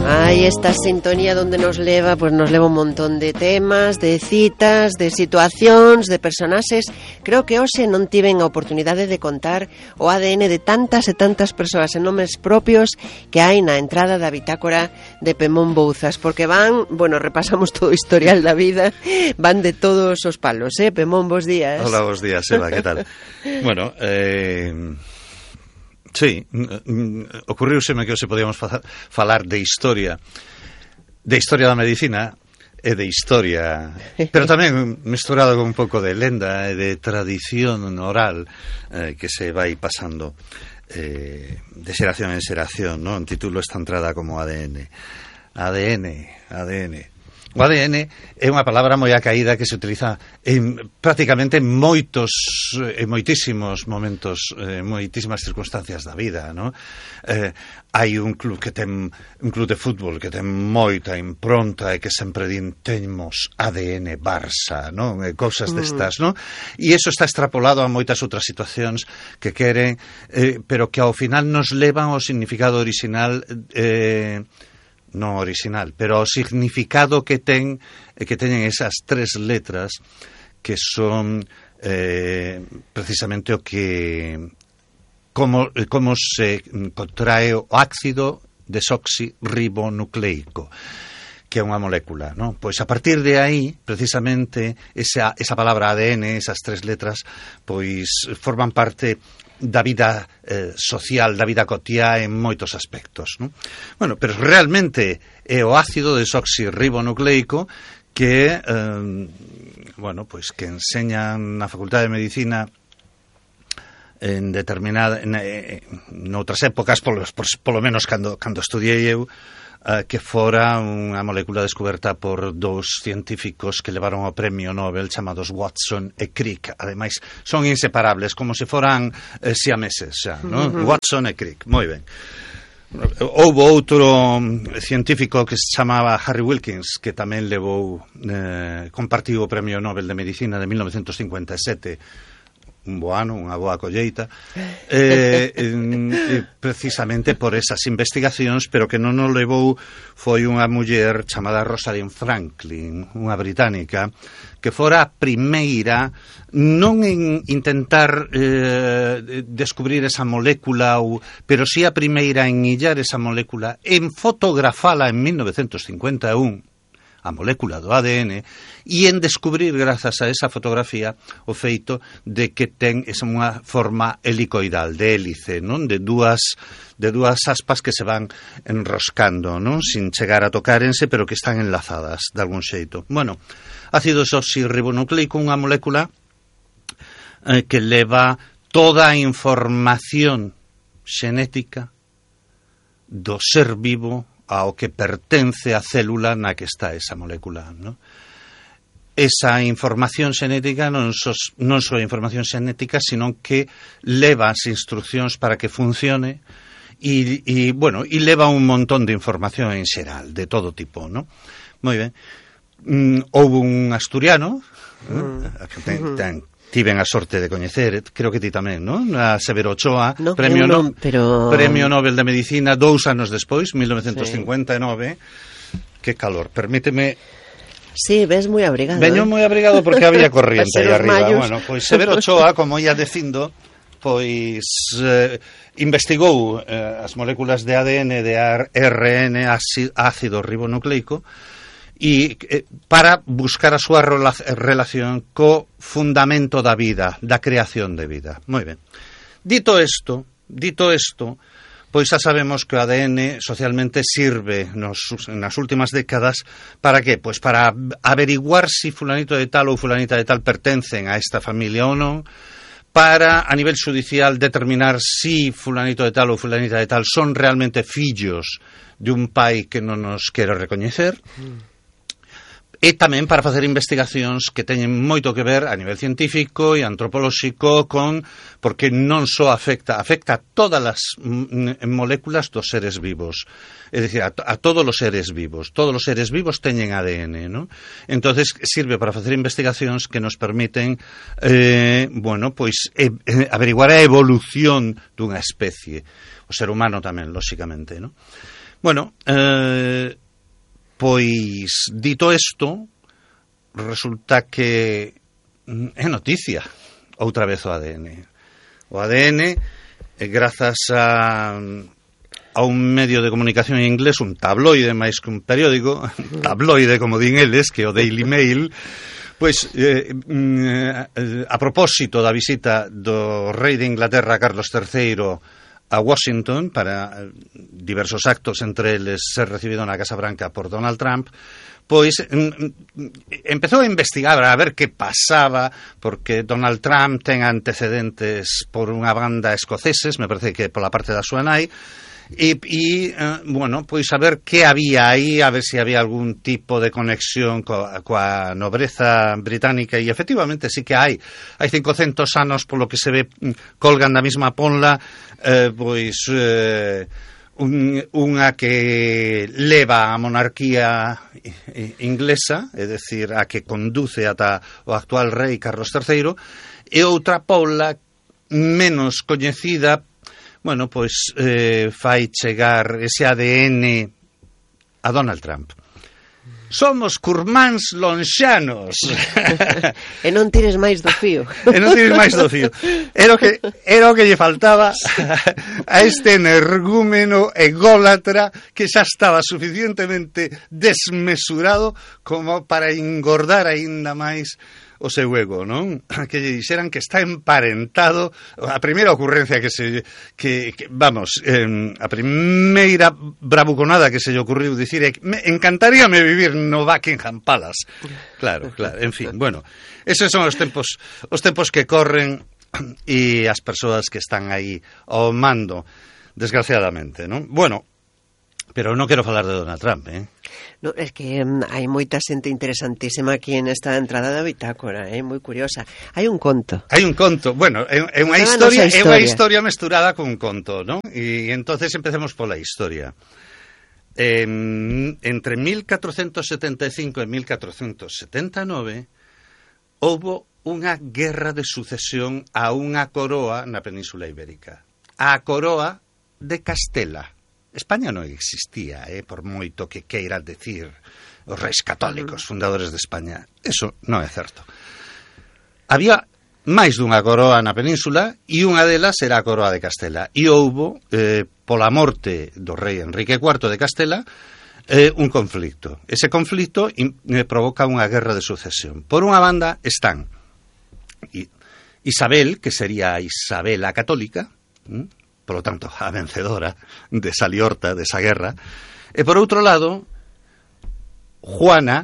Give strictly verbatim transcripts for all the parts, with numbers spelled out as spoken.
Aí esta sintonía donde nos leva, pues nos leva un montón de temas, de citas, de situacións, de personaxes. Creo que hoxe non tiven a oportunidade de contar o A D N de tantas e tantas persoas en nomes propios que hai na entrada da bitácora de Pemón Bouzas, porque van, bueno, repasamos todo o historial da vida, van de todos os palos, eh? Pemón, bos días. Hola, bos días, Eva, que tal? Bueno, eh... sí, ocurriuseme que hoxe podíamos falar de historia, de historia da medicina e de historia, pero tamén mesturado con un pouco de lenda e de tradición oral eh, que se vai pasando eh, de xeración en xeración, ¿no? En título esta entrada como A D N. A D N, A D N. O A D N é unha palabra moi acaída que se utiliza en prácticamente moitos, en moitísimos momentos, en moitísimas circunstancias da vida, ¿no? Eh, hai un club que ten, un club de fútbol que ten moita impronta e que sempre din temos A D N Barça, ¿no? E cousas destas, ¿no? E iso está extrapolado a moitas outras situacións que queren, eh, pero que ao final nos levan ao significado original eh, non original, pero o significado que ten que teñen esas tres letras que son eh, precisamente o que como, como se contrae o ácido desoxirribonucleico, que é unha molécula, ¿no? Pois a partir de aí, precisamente, esa, esa palabra A D N, esas tres letras, pois forman parte da vida eh, social, da vida cotiá en moitos aspectos, ¿no? Bueno, pero realmente é o ácido desoxirribonucleico que, eh, bueno, pois que enseñan na Facultade de Medicina en determinada, en, en, en outras épocas, polo, por, polo menos cando, cando estudiei eu, Uh, que fora unha molécula descoberta por dous científicos que levaron o premio Nobel chamados Watson e Crick. Ademais, son inseparables, como se foran eh, siameses xa, ¿no? Uh-huh. Watson e Crick, moi ben. Houbo outro científico que se chamaba Harry Wilkins, que tamén levou, eh, compartiu o premio Nobel de Medicina de mil novecentos cincuenta e sete, un bo ano, unha boa colleita, eh, eh, precisamente por esas investigacións, pero que non o levou foi unha muller chamada Rosalind Franklin, unha británica, que fora a primeira non en intentar eh, descubrir esa molécula, ou, pero sí a primeira en illar esa molécula, en fotografala en mil novecentos cincuenta e un, a molécula do A D N, e en descubrir, grazas a esa fotografía, o feito de que ten esa unha forma helicoidal, de hélice, non? De dúas de dúas aspas que se van enroscando, non? Sin chegar a tocárense, pero que están enlazadas de algún xeito. Bueno, ácido desoxirribonucleico, unha molécula eh, que leva toda a información xenética do ser vivo ao que pertence a célula na que está esa molécula, ¿no? Esa información xenética non só non só información xenética, sino que leva as instruccións para que funcione e, e bueno, e leva un montón de información en xeral, de todo tipo, ¿no? Moi ben. Mm, houve un asturiano, ¿no? Mm. ten, ten, tiven a sorte de coñecer, creo que ti tamén, non? A Severo Ochoa, no, premio, no, no, pero... premio Nobel de Medicina dous anos despois, mil novecentos cincuenta e nove. Sí. Que calor, permíteme. Sí, ves moi abrigado. Veño eh? moi abrigado porque había corriente aí arriba. Mayos. Bueno, pois Severo Ochoa, como ia dicindo, pois eh, investigou eh, as moléculas de A D N, de R N, ácido ribonucleico, e eh, para buscar a súa relación co fundamento da vida, da creación de vida. Moi ben. Dito isto, dito isto, pois xa sabemos que o A D N socialmente sirve nos, nas últimas décadas para que? Pois para averiguar si fulanito de tal ou fulanita de tal pertencen a esta familia ou non, para, a nivel judicial, determinar si fulanito de tal ou fulanita de tal son realmente fillos de un pai que non nos quere recoñecer, mm. E tamén para facer investigacións que teñen moito que ver a nivel científico e antropolóxico con, porque non só afecta, afecta a todas as moléculas dos seres vivos, é dicir, a, a todos os seres vivos, todos os seres vivos teñen A D N, ¿no? Entonces sirve para facer investigacións que nos permiten, eh, bueno, pois e, e, averiguar a evolución dunha especie, o ser humano tamén, lóxicamente, ¿no? Bueno, eh, pois dito isto, resulta que é noticia outra vez o A D N. O A D N, eh, grazas a, a un medio de comunicación en inglés, un tabloide máis que un periódico, tabloide como din eles, que o Daily Mail, pois eh, eh, a propósito da visita do rei de Inglaterra, Carlos terceiro, a Washington para diversos actos, entre eles ser recibido na Casa Branca por Donald Trump, pois empezou a investigar a ver que pasaba, porque Donald Trump ten antecedentes por unha banda escoceses, me parece que pola parte da súa nai, e, e uh, bueno, pois a ver que había aí, a ver se había algún tipo de conexión coa, coa nobreza británica, e efectivamente sí que hai hai cincocentos anos, polo que se ve, colgan da mesma ponla, eh, pois eh, un, unha que leva a monarquía inglesa, é dicir, a que conduce ata o actual rei Carlos terceiro, e outra pola menos coñecida, bueno, pois eh, fai chegar ese A D N a Donald Trump. Somos curmáns lonxanos. E non tires máis do fío. E non tires máis do fío. Era o que, era o que lle faltaba a este energúmeno ególatra que xa estaba suficientemente desmesurado como para engordar aínda máis o seu ego, non? Que lle dixeran que está emparentado. A primeira ocurrencia que se que, que vamos, eh, a primeira bravuconada que se lle ocurriu dicir é que me encantaríame vivir no Buckingham Palace. Claro, claro, en fin, bueno, esos son os tempos os tempos que corren e as persoas que están aí ao mando, desgraciadamente, non? Bueno, pero non quero falar de Donald Trump, eh? No, es que um, hai moita xente interesantísima aquí en esta entrada da bitácora, eh, moi curiosa. Hai un conto. Hai un conto. Bueno, é, é unha historia, historia, é unha historia mesturada con un conto, ¿no? E entonces empecemos pola historia. Eh, entre mil catrocentos setenta e cinco e mil catrocentos setenta e nove houbo unha guerra de sucesión a unha coroa na Península Ibérica. A coroa de Castela. España non existía, eh, por moito que queiran decir os reis católicos, fundadores de España. Eso non é certo. Había máis dunha coroa na península e unha delas era a coroa de Castela. E houbo, eh, pola morte do rei Enrique cuarto de Castela, eh, un conflicto. Ese conflicto eh, provoca unha guerra de sucesión. Por unha banda están Isabel, que sería Isabel a católica, ¿m? Por lo tanto, a vencedora de esa liorta, de esa guerra. E por outro lado, Juana,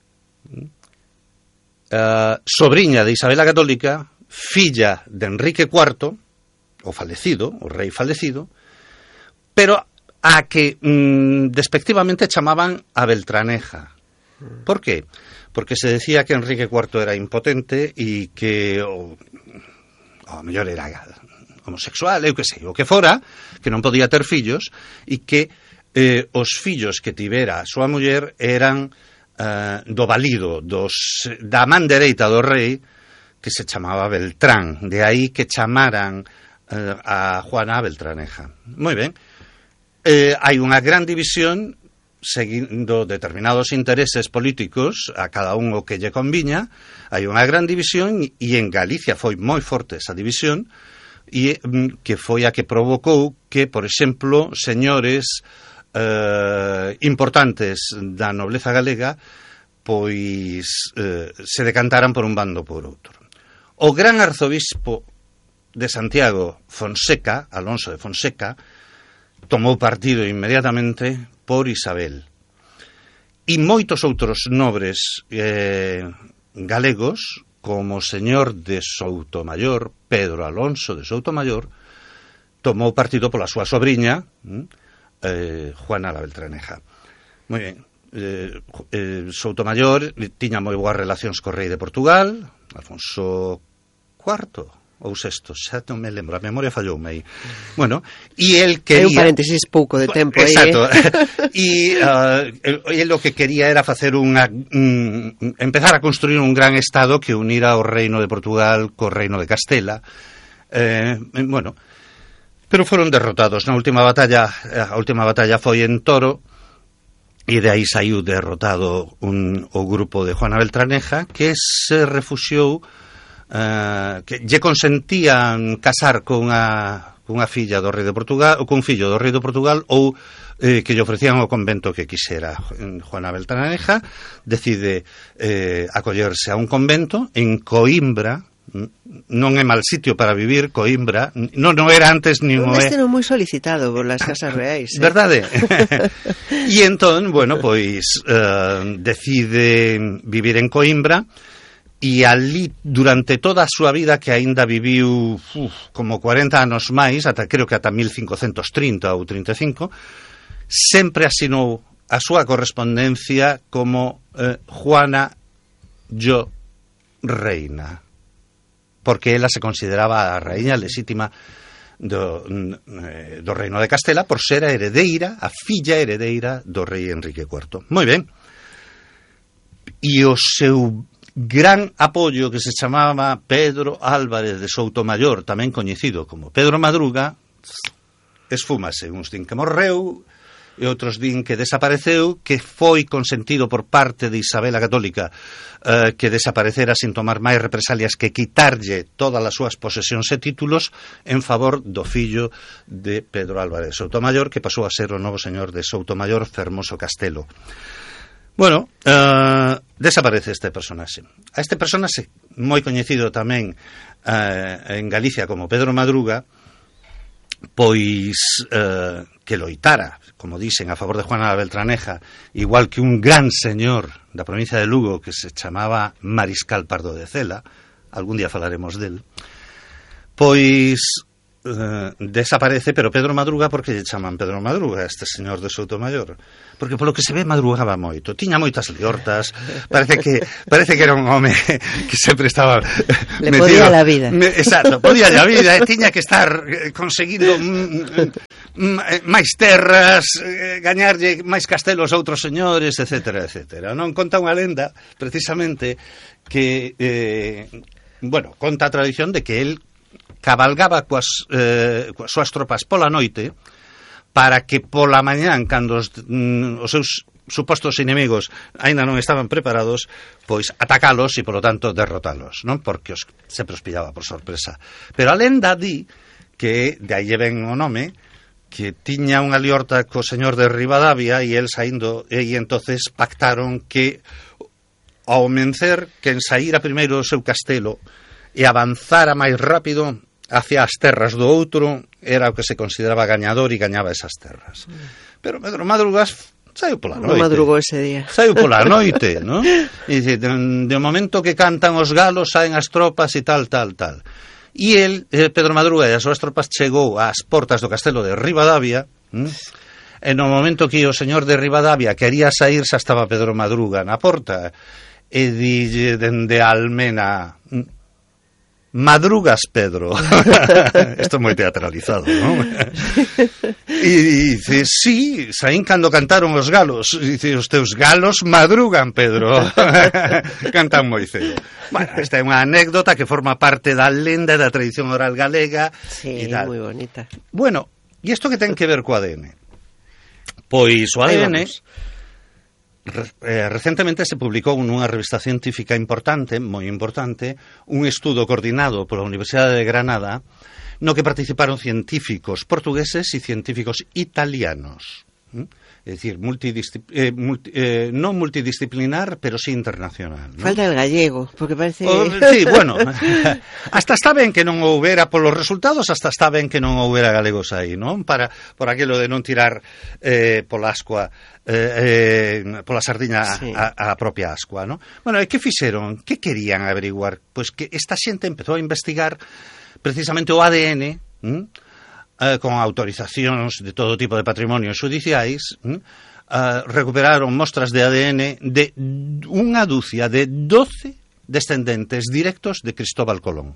uh, sobriña de Isabel a Católica, filla de Enrique cuarto, o falecido, o rei falecido, pero a que mm, despectivamente chamaban a Beltraneja. Por qué? Porque se decía que Enrique cuarto era impotente e que o, o mellor era homosexual, eu que sei, o que fora, que non podía ter fillos, e que eh, os fillos que tivera a súa muller eran eh, do valido, dos, da man dereita do rei, que se chamaba Beltrán, de aí que chamaran eh, a Juana Beltraneja. Moi ben, eh, hai unha gran división seguindo determinados intereses políticos, a cada un o que lle conviña, hai unha gran división, e en Galicia foi moi forte esa división, e que foi a que provocou que, por exemplo, señores eh, importantes da nobleza galega pois eh, se decantaran por un bando por outro. O gran arzobispo de Santiago, Fonseca, Alonso de Fonseca, tomou partido inmediatamente por Isabel. E moitos outros nobres eh, galegos, como o señor de Soutomayor, Pedro Alonso de Soutomayor, tomou partido pola súa sobriña, eh, Juana la Beltraneja. Moi ben, eh, eh, Soutomayor tiña moi boas relacións co rei de Portugal, Alfonso cuarto ou sexto, xa non me lembro, a memoria falloume aí. Bueno, e el quería... Hai un paréntesis pouco de tempo aí. Exacto. E uh, el o que quería era facer unha... Um, empezar a construir un gran estado que unira o reino de Portugal co reino de Castela. Eh, bueno, pero foron derrotados na última batalla. A última batalla foi en Toro, e de aí saiu derrotado un, o grupo de Juana Beltraneja, que se refuxiou, uh, que lle consentían casar con a cunha filla do rei de Portugal, ou cun fillo do rei de Portugal, ou eh, que lle ofrecían o convento que quixera. Juana Beltraneja decide eh, acollerse a un convento en Coimbra. Non é mal sitio para vivir, Coimbra. Non, non era antes nin un o é. Un destino moi solicitado por las casas reais, eh? Verdade? E entón, bueno, pois eh, decide vivir en Coimbra, e ali durante toda a súa vida, que aínda viviu uf, como cuarenta anos máis, ata creo que ata mil cincocentos trinta ou trinta e cinco, sempre asinou a súa correspondencia como eh, Juana yo reina, porque ela se consideraba a raíña lexítima do, do reino de Castela por ser a heredeira, a filla heredeira do rei Enrique cuarto. Moi ben. E o seu gran apoio, que se chamaba Pedro Álvarez de Soutomayor, tamén coñecido como Pedro Madruga, esfúmase. Uns din que morreu, e outros din que desapareceu, que foi consentido por parte de Isabel a Católica eh, que desaparecera sin tomar máis represalias que quitarlle todas as súas posesións e títulos en favor do fillo de Pedro Álvarez de Soutomayor, que pasou a ser o novo señor de Soutomayor, Fermoso Castelo. Bueno, eh, desaparece este personaxe. A este personaxe, moi coñecido tamén eh, en Galicia como Pedro Madruga, pois eh, que loitara, como dicen, a favor de Juana Beltraneja, igual que un gran señor da provincia de Lugo que se chamaba Mariscal Pardo de Cela, algún día falaremos del, pois eh, desaparece, pero Pedro Madruga, porque lle chaman Pedro Madruga, este señor de Soutomayor? Porque polo que se ve madrugaba moito, tiña moitas liortas, parece que parece que era un home que sempre estaba le metido, podía la vida. Me, exacto, podía la vida, e tiña que estar eh, conseguindo mm, mm, máis terras, eh, gañarlle máis castelos a outros señores, etcétera, etcétera. Non conta unha lenda, precisamente, que eh, bueno, conta a tradición de que el cabalgaba coas, eh, coas súas tropas pola noite, para que pola mañán, cando os, mm, os seus supostos inimigos aínda non estaban preparados, pois atacalos e, polo tanto, derrotalos, non? Porque os sempre os pillaba por sorpresa. Pero a lenda di que, de aí ven o nome, que tiña unha liorta co señor de Ribadavia e el saindo, e entonces pactaron que ao mencer, quen saíra primeiro do seu castelo e avanzara máis rápido hacia as terras do outro era o que se consideraba gañador e gañaba esas terras. Pero Pedro Madrugas saiu pola noite. Non madrugou ese día. Saiu pola noite, non? E dice, de, de momento que cantan os galos, saen as tropas e tal, tal, tal. E el, Pedro Madruga e as súas tropas chegou ás portas do castelo de Ribadavia, hm? E no momento que o señor de Ribadavia quería sair, xa estaba Pedro Madruga na porta, e dille dende a almena... Madrugas, Pedro. Isto é moi teatralizado, non? E dice, sí, saín cando cantaron os galos. E dice, os teus galos madrugan, Pedro. Cantan moi cedo. Bueno, esta é unha anécdota que forma parte da lenda e da tradición oral galega. Sí, moi bonita. Bueno, e isto que ten que ver co A D N? Pois o A D N... Eh, recentemente se publicou nunha revista científica importante, moi importante, un estudo coordinado pola Universidade de Granada no que participaron científicos portugueses e científicos italianos. ¿Mm? É dicir, multidiscip eh, multi eh, non multidisciplinar, pero sí internacional, ¿no? Falta el gallego, porque parece... O, sí, bueno, hasta está ben que non houbera polos resultados, hasta está ben que non houbera galegos aí, non? Para, por aquilo de non tirar eh, pola ascua, eh, eh, pola sardiña sí. a, a propia ascua, non? Bueno, e que fixeron? Que querían averiguar? Pois que esta xente empezou a investigar precisamente o A D N, ¿m? Eh, con autorizacións de todo tipo de patrimonios judiciais, eh, recuperaron mostras de A D N de unha dúcia de doce descendentes directos de Cristóbal Colón.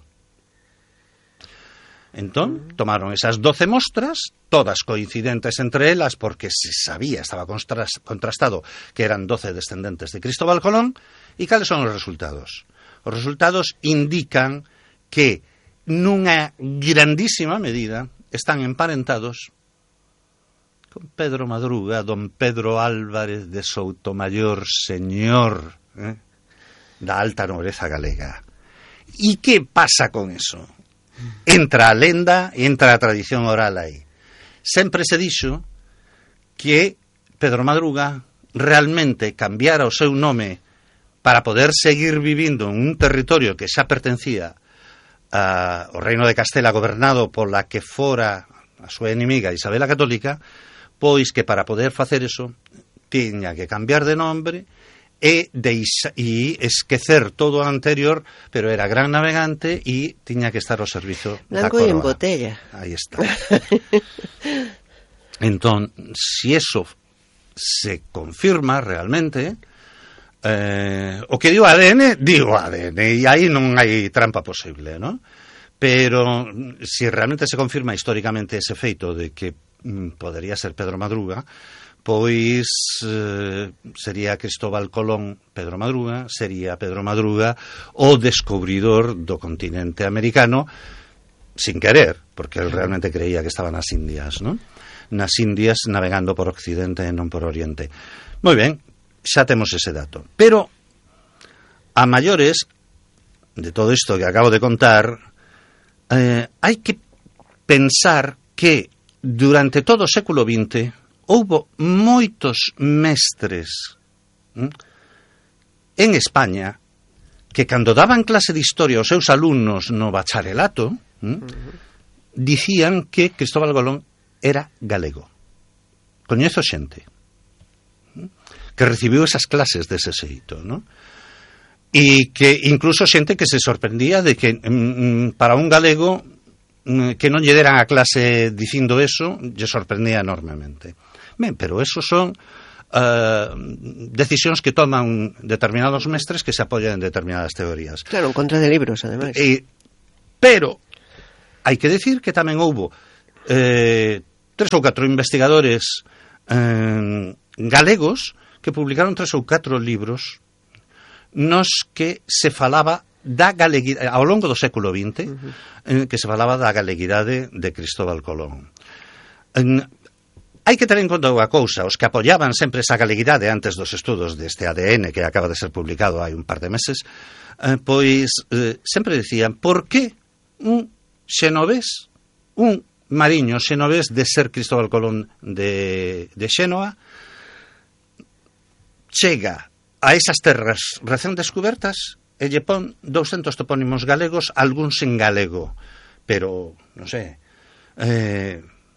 Entón, tomaron esas doce mostras, todas coincidentes entre elas, porque se sabía, estaba contrastado que eran doce descendentes de Cristóbal Colón, e cales son os resultados? Os resultados indican que nunha grandísima medida están emparentados con Pedro Madruga, don Pedro Álvarez de Soutomayor, señor eh, da alta nobreza galega. E que pasa con eso? Entra a lenda, entra a tradición oral aí. Sempre se dixo que Pedro Madruga realmente cambiara o seu nome para poder seguir vivindo en un territorio que xa pertencía ao Reino de Castela, gobernado pola que fora a súa enemiga Isabel a Católica, pois que para poder facer eso tiña que cambiar de nombre e, deixa, e esquecer todo o anterior, pero era gran navegante e tiña que estar ao servizo da Blanco coroa. e en botella. Aí está. Entón, si eso se confirma realmente, eh, o que digo A D N, digo A D N, e aí non hai trampa posible, ¿no? Pero si realmente se confirma históricamente ese feito de que podería ser Pedro Madruga, pois eh, sería Cristóbal Colón Pedro Madruga, sería Pedro Madruga o descubridor do continente americano, sin querer, porque él realmente creía que estaba nas Indias, ¿no? Nas Indias navegando por Occidente e non por Oriente. Moi ben, xa temos ese dato. Pero a maiores de todo isto que acabo de contar, eh, hai que pensar que durante todo o século vinte houbo moitos mestres hm, en España que cando daban clase de historia aos seus alumnos no bacharelato hm, uh-huh. dicían que Cristóbal Colón era galego. Coñezo xente hm, que recibiu esas clases dese xeito, ¿no? E que incluso xente que se sorprendía de que mm, para un galego que non lle deran a clase dicindo eso, lle sorprendía enormemente. Ben, pero eso son uh, decisións que toman determinados mestres que se apoyan en determinadas teorías. Claro, en contra de libros, ademais. E, pero hai que decir que tamén houbo eh, tres ou catro investigadores eh, galegos que publicaron tres ou catro libros nos que se falaba da galeguidade, ao longo do século vinte, uh-huh. eh, que se falaba da galeguidade de Cristóbal Colón. En, hai que ter en conta unha cousa, os que apoyaban sempre esa galeguidade antes dos estudos deste A D N que acaba de ser publicado hai un par de meses, eh, pois eh, sempre decían, por que un xenovés, un mariño xenovés de ser Cristóbal Colón de, de Xénova, chega a esas terras recén descubertas e lle pon douscentos topónimos galegos, algúns en galego, pero, non sei, eh,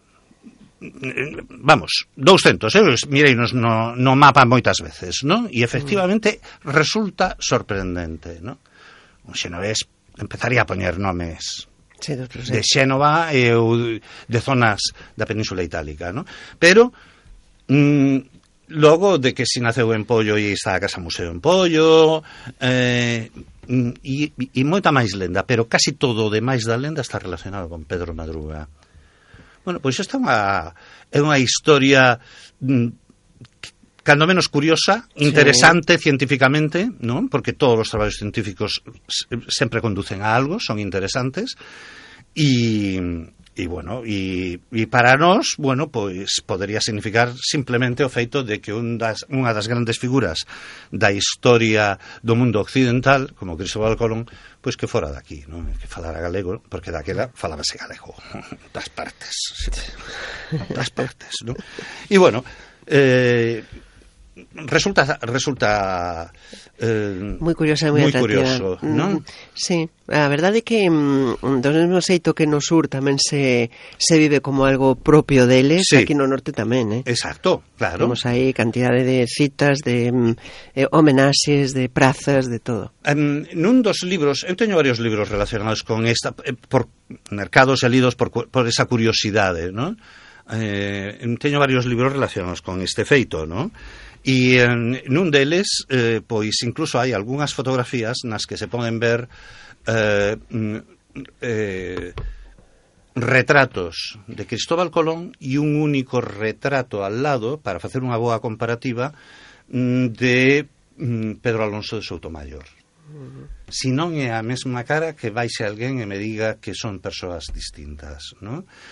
vamos, douscentos, eh, mireinos no, no mapa moitas veces, ¿no? E efectivamente resulta sorprendente, ¿no? Un xenovés empezaría a poñer nomes sí, de Xénova e de zonas da Península Itálica, ¿no? Pero mm, logo de que si naceu en Pollo e está a Casa Museo en Pollo, eh, e, e moita máis lenda, pero casi todo o demais da lenda está relacionado con Pedro Madruga. Bueno, pois esta é unha, é unha historia mm, cando menos curiosa, interesante sí. científicamente, ¿no? Porque todos os traballos científicos sempre conducen a algo, son interesantes, e... E, bueno, e, e para nós, bueno, pois podería significar simplemente o feito de que un das, unha das grandes figuras da historia do mundo occidental, como Cristóbal Colón, pois que fora daqui, non? Que falara galego, porque daquela falábase galego, das partes, sí, das partes, non? E, bueno, eh, resulta resulta eh, moi curiosa e moi curioso, non? Mm, sí, a verdade é que mm, do mesmo xeito que no sur tamén se, se vive como algo propio deles, sí. Aquí no norte tamén, eh? Exacto, claro. Temos aí cantidade de citas, de mm, eh, homenaxes, de prazas, de todo. Um, nun dos libros, eu teño varios libros relacionados con esta, eh, por mercados e lidos por, por esa curiosidade, non? Eh, teño varios libros relacionados con este feito, non? E en nun deles, eh, pois incluso hai algunhas fotografías nas que se poden ver eh, eh, retratos de Cristóbal Colón e un único retrato al lado, para facer unha boa comparativa, de Pedro Alonso de Soutomayor. Si non é a mesma cara, que baixe alguén e me diga que son persoas distintas, non?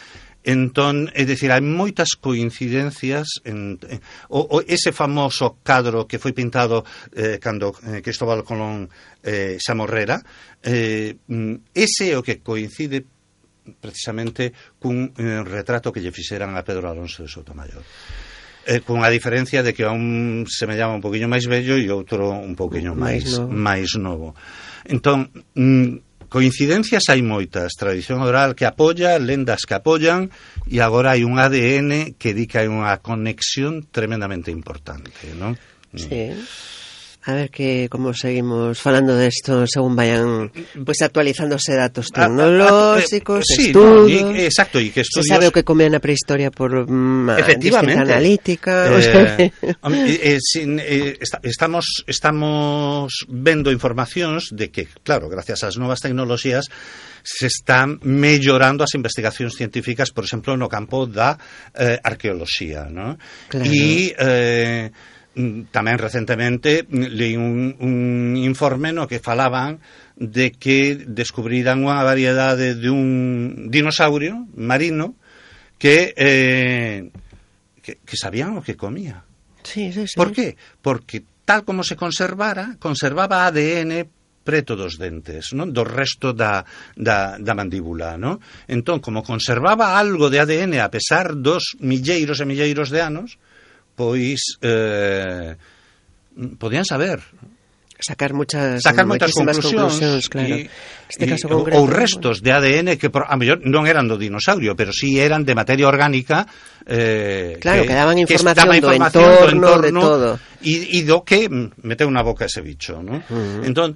Entón, é dicir, hai moitas coincidencias en, en, o, o ese famoso cadro que foi pintado eh, cando eh, Cristóbal Colón eh, xa morrera, eh, ese é o que coincide precisamente cun eh, retrato que lle fixeran a Pedro Alonso de Sotomayor. Eh, con a diferencia de que a un semellaba un poquinho máis vello e outro un poquinho máis, máis novo. Entón, mm, coincidencias hai moitas, tradición oral que apoia, lendas que apoian, e agora hai un A D N que di que hai unha conexión tremendamente importante, non? Sí. A ver que como seguimos falando de esto según vayan pues actualizándose datos tecnológicos, sí, estudos. No, y, exacto, y que estudios... Se sabe o que comían na prehistoria por um, efectivamente analítica. Eh, o sea... eh, eh, sin, eh, está, estamos estamos vendo informacións de que, claro, gracias ás novas tecnoloxías se están mellorando as investigacións científicas, por exemplo, no campo da eh, arqueoloxía, ¿no? Claro. E eh, tamén recentemente leí un, un informe no que falaban de que descubriran unha variedade de un dinosaurio marino que, eh, que, que sabían o que comía. Sí, sí, sí. Por qué? Porque tal como se conservara, conservaba A D N preto dos dentes, non? Do resto da, da, da mandíbula, non? Entón, como conservaba algo de A D N a pesar dos milleiros e milleiros de anos, pois eh, podían saber sacar muchas sacar moitas conclusións, conclusións, claro. E, este caso e, concreto, ou restos de A D N que por, a mellor non eran do dinosaurio, pero sí eran de materia orgánica, eh, claro, que, que daban información, que do, información entorno, do entorno de todo, e, e do que meteu na boca ese bicho, ¿no? Uh-huh. Entón,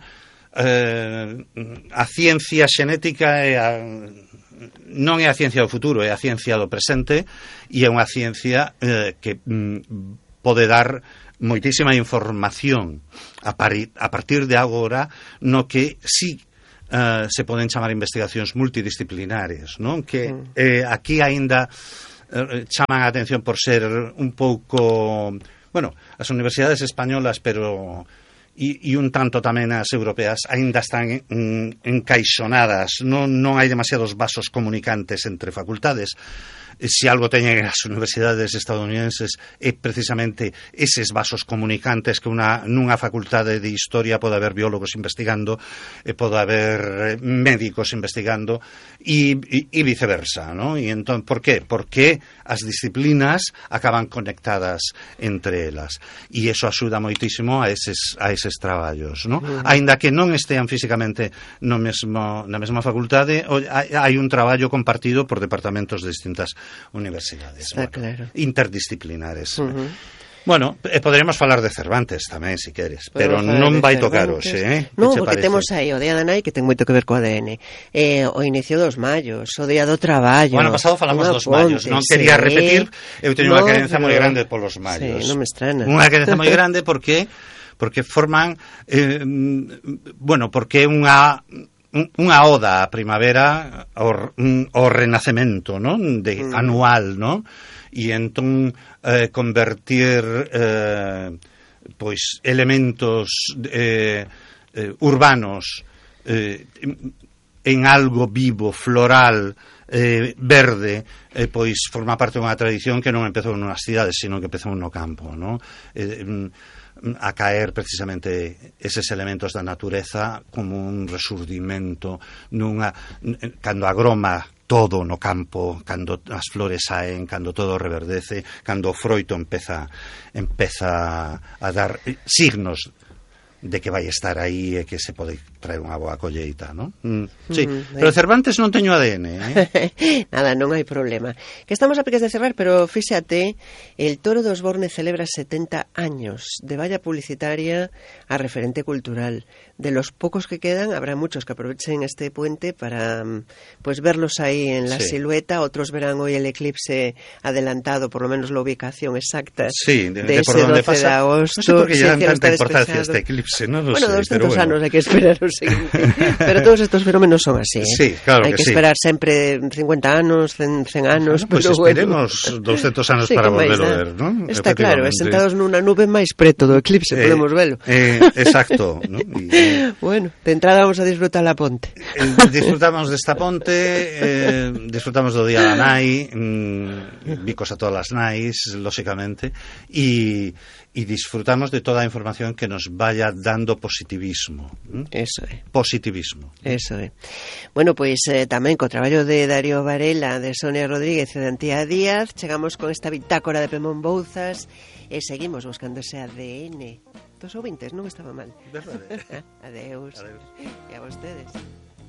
eh, a ciencia xenética é a non é a ciencia do futuro, é a ciencia do presente, e é unha ciencia eh, que mm, pode dar moitísima información a, pari, a partir de agora, no que sí eh, se poden chamar investigacións multidisciplinares, non? Que eh, aquí aínda eh, chaman a atención por ser un pouco, bueno, as universidades españolas, pero E, e un tanto tamén as europeas aínda están en, encaixonadas, non, non hai demasiados vasos comunicantes entre facultades. Se algo teñen as universidades estadounidenses é precisamente eses vasos comunicantes que unha, nunha facultade de historia pode haber biólogos investigando, e pode haber médicos investigando, e, e, e viceversa, ¿no? E entón, por qué? Porque as disciplinas acaban conectadas entre elas, e iso axuda moitísimo a eses, a eses traballos, ¿no? Uh-huh. Aínda que non estean físicamente no mesmo, na mesma facultade, hai, hai un traballo compartido por departamentos de distintas universidades, bueno, claro, interdisciplinares. Uh-huh. Bueno, eh, poderíamos falar de Cervantes tamén, se queres, pero non vai tocar hoxe, eh? Non, porque parece? Temos aí o Día da Nai que ten moito que ver co A D N, eh, o inicio dos mallos, o Día do Traballo. O ano pasado falamos dos mallos, non quería sí. repetir, eu teño no, unha querenza moi grande polos mallos. Sí, non me estrana. Unha querenza moi grande porque porque forman eh, bueno, porque é unha unha oda á primavera, ao, ao renacemento, non? De mm. anual, non? E entón eh, convertir eh, pois elementos eh, eh, urbanos eh, en algo vivo, floral, eh, verde, eh, pois forma parte dunha tradición que non empezou nas cidades, sino que empezou no campo, non? Eh, a caer precisamente eses elementos da natureza como un resurdimento nunha, cando agroma todo no campo, cando as flores saen, cando todo reverdece, cando o froito empeza empeza a dar signos de que vai estar aí e que se pode traer unha boa colleita, non? Mm, sí, mm, pero Cervantes non teño A D N, eh? Nada, non hai problema. Que estamos a piques de cerrar, pero fíxate, el Toro de Osborne celebra setenta años de valla publicitaria a referente cultural. De los pocos que quedan, habrá muchos que aprovechen este puente para pues verlos ahí en la sí. silueta, otros verán hoy el eclipse adelantado, por lo menos la ubicación exacta sí, de, de, de ese por doce pasa. de agosto. No sé por qué sí, llevan tanta importancia este eclipse. sé, non lo bueno, sei, pero doscientos bueno. anos hai que esperar o seguinte. Pero todos estos fenómenos son así, ¿eh? Sí, claro hai que, que sí. esperar sempre cincuenta anos, cen, cen anos, Bueno, pues pero esperemos bueno. doscientos anos sí, para que máis volverlo a dá. ver, ¿no? Está claro, e Efectivamente. sentados nunha nube máis preto do eclipse, Eh, podemos velo. Eh, exacto, ¿no? Y, Bueno, de entrada vamos a disfrutar la ponte. eh, disfrutamos desta ponte, eh, disfrutamos do Día da Nai, mm, bicos a todas as nais, lóxicamente, e, e disfrutamos de toda a información que nos vaya dando positivismo. ¿Mm? Eso é. Positivismo. Eso é. Bueno, pois eh, tamén co traballo de Darío Varela, de Sonia Rodríguez e de Antía Díaz, chegamos con esta bitácora de Pemón Bouzas e seguimos buscando ese A D N dos ouvintes, non estaba mal. Verdade. Adeus. Adeus. E a vostedes.